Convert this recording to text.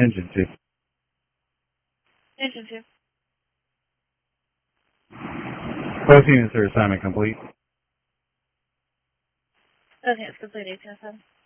Engine 2. Engine 2. Both units are assignment complete. Okay, it's complete, 807.